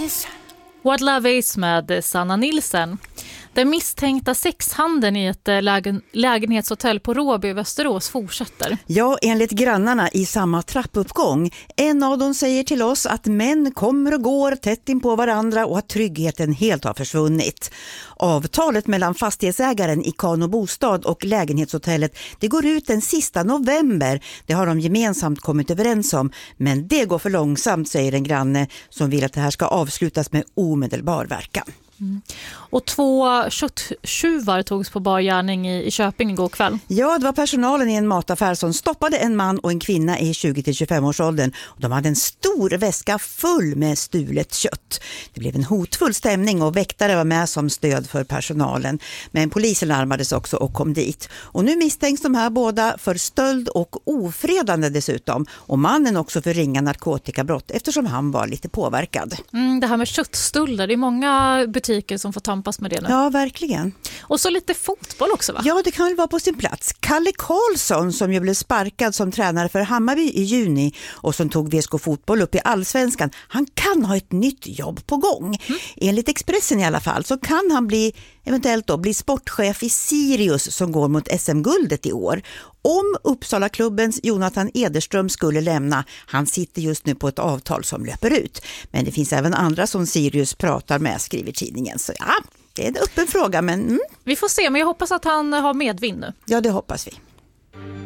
What Love Is med Sanna Nilsen. Den misstänkta sexhandeln i ett lägenhetshotell på Råby, Västerås fortsätter. Ja, enligt grannarna i samma trappuppgång. En av dem säger till oss att män kommer och går tätt in på varandra och att tryggheten helt har försvunnit. Avtalet mellan fastighetsägaren Ikano Bostad och lägenhetshotellet, det går ut den sista november. Det har de gemensamt kommit överens om. Men det går för långsamt, säger en granne som vill att det här ska avslutas med omedelbar verkan. Och 2 kötttjuvar togs på bar gärning i Köping igår kväll. Ja, det var personalen i en mataffär som stoppade en man och en kvinna i 20-25-årsåldern. De hade en stor väska full med stulet kött. Det blev en hotfull stämning och väktare var med som stöd för personalen. Men polisen larmades också och kom dit. Och nu misstänks de här båda för stöld och ofredande dessutom. Och mannen också för ringa narkotikabrott eftersom han var lite påverkad. Det här med köttstölder, det är många butiker som får tampas med det nu. Ja, verkligen. Och så lite fotboll också, va? Ja, det kan väl vara på sin plats. Kalle Karlsson som ju blev sparkad som tränare för Hammarby i juni och som tog VSK Fotboll upp i Allsvenskan. Han kan ha ett nytt jobb på gång. Enligt Expressen i alla fall så kan han eventuellt bli sportchef i Sirius som går mot SM-guldet i år. Om Uppsala-klubbens Jonathan Ederström skulle lämna, han sitter just nu på ett avtal som löper ut. Men det finns även andra som Sirius pratar med, skriver tidningen. Så ja, det är en öppen fråga, men... Vi får se, men jag hoppas att han har medvind nu. Ja, det hoppas vi.